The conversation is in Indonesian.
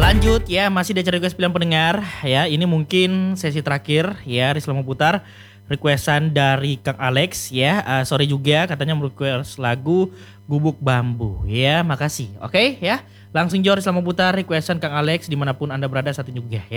Lanjut ya, masih di acara request pilihan pendengar ya. Ini mungkin sesi terakhir ya, Rizla memutar requestan dari Kang Alex ya. Sore juga katanya merequest lagu Gubuk Bambu ya. Makasih. Oke ya. Langsung jauh Rizla memutar requestan Kang Alex dimanapun Anda berada saat ini juga ya.